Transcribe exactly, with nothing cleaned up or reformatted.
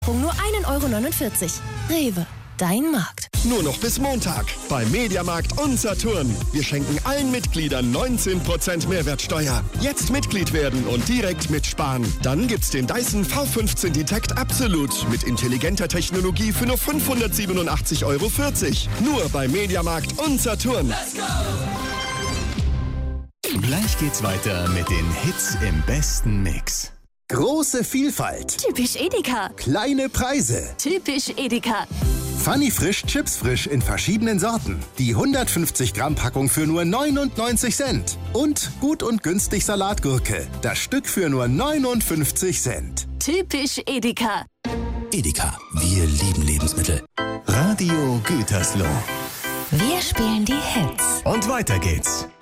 Nur ein Euro neunundvierzig. Rewe, dein Markt. Nur noch bis Montag bei Mediamarkt und Saturn. Wir schenken allen Mitgliedern neunzehn Prozent Mehrwertsteuer. Jetzt Mitglied werden und direkt mitsparen. Dann gibt's den Dyson V fünfzehn Detect Absolute mit intelligenter Technologie für nur fünfhundertsiebenundachtzig Euro vierzig. Nur bei Mediamarkt und Saturn. Let's go! Gleich geht's weiter mit den Hits im besten Mix. Große Vielfalt. Typisch Edeka. Kleine Preise. Typisch Edeka. Funny Frisch Chips Frisch in verschiedenen Sorten. Die hundertfünfzig Gramm Packung für nur neunundneunzig Cent. Und gut und günstig Salatgurke. Das Stück für nur neunundfünfzig Cent. Typisch Edeka. Edeka, wir lieben Lebensmittel. Radio Gütersloh. Wir spielen die Hits. Und weiter geht's.